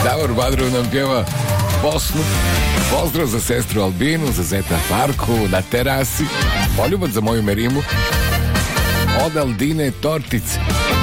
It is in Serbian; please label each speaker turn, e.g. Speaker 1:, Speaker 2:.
Speaker 1: Davor Badrov nam pjeva Bosnu. Pozdrav za sestru Albinu, za zeta Farku na terasi. Poljubac za moju Merimu. Od Aldine Tortice.